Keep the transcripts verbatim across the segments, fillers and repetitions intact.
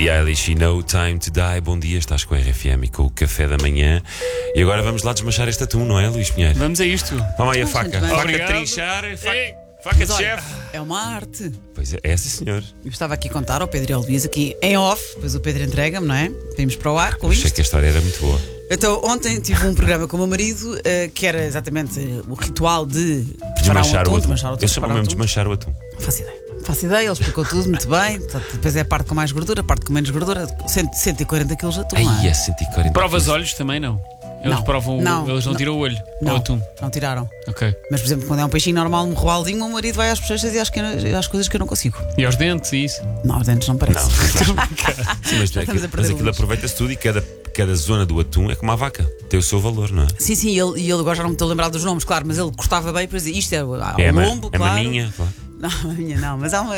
Billie Eilish, No Time to Die. Bom dia, estás com a R F M e com o café da manhã. E agora vamos lá desmanchar este atum, não é, Luís Pinheiro? Vamos a isto. Vamos aí a faca. Faca Obrigado. de trinchar, faca, faca de Olha, chefe. é uma arte. Pois é, é sim, senhor. Eu estava aqui a contar ao Pedro e ao Luís aqui em off, depois o Pedro entrega-me, não é? Vimos para o ar com Achei isto. que a história era muito boa. Então, ontem tive um programa com o meu marido eh, que era exatamente eh, o ritual de preparar um Desmanchar atum, o atum. desmanchar o atum, Eles chamam preparar o mesmo atum. desmanchar o atum. Faço ideia. Faço ideia, ele explicou tudo muito bem. Portanto, depois é a parte com mais gordura, a parte com menos gordura. cento e quarenta quilos de atum. não Ai, é? é cento e quarenta. Provas olhos também não. Eles Não. provam, Não. eles não, Não. tiram o olho Não, ao atum. não tiraram. Ok. Mas, por exemplo, quando é um peixinho normal, um roaldinho, o meu marido vai às bochechas e às, que eu- às coisas que eu não consigo. E aos dentes e isso. Não, os dentes não parecem. Sim, mas, Já estamos a mas perder aquilo luz. aproveita-se tudo e cada, cada zona do atum é como a vaca. Tem o seu valor, não é? Sim, sim, e ele, e ele agora já não me estou a lembrar dos nomes, claro, mas ele cortava bem para dizer isto é o, há É, o ma- lombo, é claro. maminha. Claro. Não, a minha não, mas há uma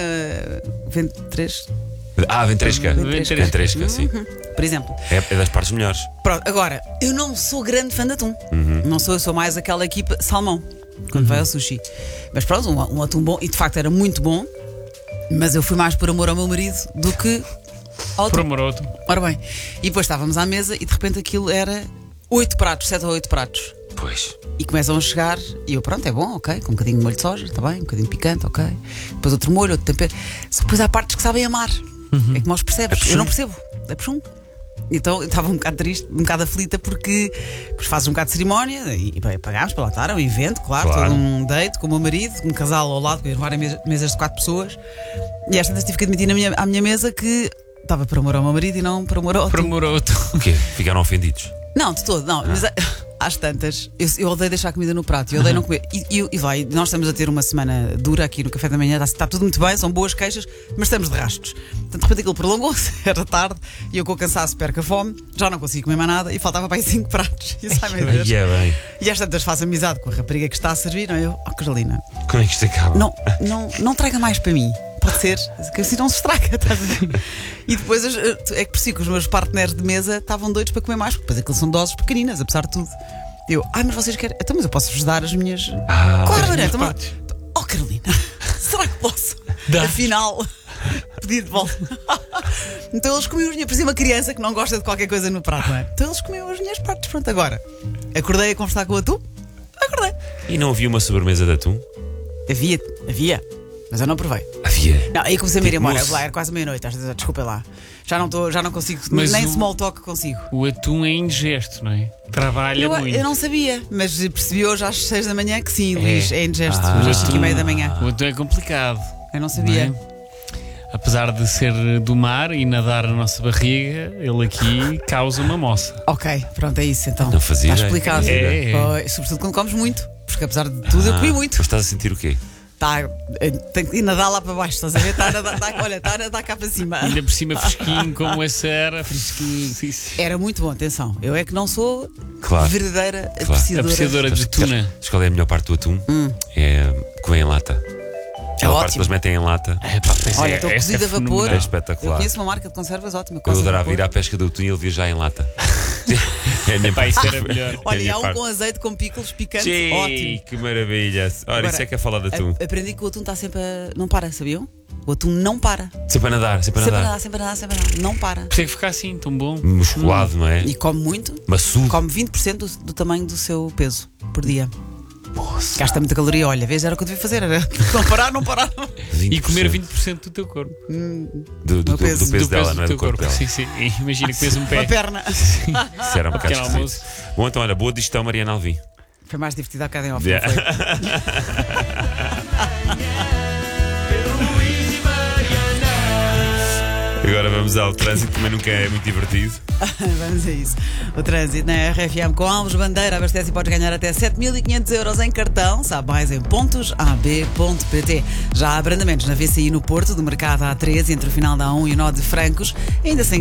ventresca, Ah, ventresca. Ventresca. Ventresca, sim. por exemplo. É, é das partes melhores. Pronto, agora, eu não sou grande fã de atum. Uhum. Não sou, eu sou mais aquela equipa salmão, quando vai ao sushi. Mas pronto, um, um atum bom, e de facto era muito bom, mas eu fui mais por amor ao meu marido do que ao Por atum. amor ao atum. Ora bem, e depois estávamos à mesa e de repente aquilo era oito pratos, sete ou oito pratos. Pois. E começam a chegar, e eu, pronto, é bom, ok, com um bocadinho de molho de soja, está bem, um bocadinho de picante, ok. Depois outro molho, outro tempero. Depois há partes que sabem amar. É como aos percebes. É eu não percebo. É puxum. Então eu estava um bocado triste, um bocado aflita, porque depois fazes um bocado de cerimónia e, e bem, pagámos para lá estar, é um evento, claro, Claro. todo um date com o meu marido, um casal ao lado, com várias mes- mesas de quatro pessoas. E às tantas tive que admitir na minha, à minha mesa que estava por amor ao meu marido e não por amor ao Por atum. amor ao atum. O quê? Ficaram ofendidos? Não, de todo, não. Mas ah, às tantas, eu, eu odeio deixar a comida no prato, eu odeio não comer. E, e, e vai, nós estamos a ter uma semana dura aqui no café da manhã, está, está tudo muito bem, são boas queixas, mas estamos de rastos. Portanto, de repente aquilo prolongou-se, era tarde, e eu com o cansaço perco a fome, já não consigo comer mais nada, e faltava para aí cinco pratos. E, sai, meu Deus. Ai, é bem. E às tantas faço amizade com a rapariga que está a servir, não é? Eu, oh Carolina, Como é que isto acaba? não, não, não traga mais para mim. Pode ser, que assim não se estraga, estás a ver? E depois as- é que por si que os meus partners de mesa estavam doidos para comer mais, porque depois aquilo são doses pequeninas, apesar de tudo. Eu, ai, mas vocês querem. Então, mas eu posso-vos dar as minhas. Ah, claro, né? as Então, minhas mas- Oh, Carolina, será que posso? Dá. Afinal, pedir de volta. Então eles comiam as minhas. Parecia uma criança que não gosta de qualquer coisa no prato, não é? Então eles comiam as minhas partes. Pronto, agora. Acordei a conversar com o atum? Acordei. E não havia uma sobremesa de atum? Havia, havia. Mas eu não provei. Havia. Não, aí comecei a me ir Tipo embora. mousse. Lá, era quase meia-noite. às vezes, Desculpa lá. Já não, tô, já não consigo. Mas nem o- small talk consigo. O atum é indigesto, não é? Trabalha Eu, muito. eu não sabia, mas percebi hoje às seis da manhã que sim, Luís, é indigesto. Ah. Hoje às cinco e meia da manhã. O atum é complicado. Eu não não sabia. é? Apesar de ser do mar e nadar na nossa barriga, ele aqui causa uma moça. Ok, pronto, é isso então. Não fazia Está ideia. explicado. É, é. Pois, sobretudo quando comes muito, porque apesar de tudo eu Ah, comi muito. Mas estás a sentir o quê? Tá, eh, tenho que ir nadar lá para baixo, estás a ver? Tá a nadar, tá- olha, está a nadar cá para cima. Ainda por cima fresquinho, como esse era, fresquinho. Sim, sim. Era muito bom, atenção. Eu é que não sou Claro. verdadeira apreciadora. Apreciadora de Sabes- tuna. sabes qual é a melhor parte do atum? Hum. É que vem em lata. Aquela parte que ótimo. eles metem em lata. É, pá, pois Olha, é, estou essa cozido a é vapor. fenomenal. É espetacular. Eu conheço uma marca de conservas ótima. Eu Coisa de adorava vapor. ir à pesca do atum e ele via já em lata. É a minha Pá, isso parte. era melhor. É a Olha, e minha há um parte. com azeite, com picles, picante, Sim, ótimo. que maravilha. Olha, Agora, isso é que é falar de atum. a- Aprendi que o atum está sempre a... Não para, sabiam? O atum não para. Sempre a nadar, sempre a Sempre a nadar. nadar, sempre a nadar, sempre a nadar. Não para. Por isso é que fica assim, tão bom. Musculado, não é? E come muito. Maçudo. Come vinte por cento do, do tamanho do seu peso por dia. Gasta muita caloria. Olha, vês, era o que eu devia fazer. Era não parar, não parar. E comer vinte por cento do teu corpo. do, do, do peso- do peso do dela, peso não é do do teu corpo corpo. dela. Sim, sim. E imagina que comes um Uma pé. perna. Isso era um bocado Pequeno esquisito. almoço. Bom, então, olha, boa digestão, Mariana Alvim. Foi mais divertido há bocado em off, Yeah. não foi? Agora vamos ao trânsito, também nunca é muito divertido. Vamos a isso. O trânsito na R F M com Alves Bandeira abastece e pode ganhar até sete mil e quinhentos euros em cartão. Sabe mais em pontos a b ponto p t. Já há abrandamentos na V C I no Porto, do Mercado A treze, entre o final da A um e o nó de Francos. Ainda sem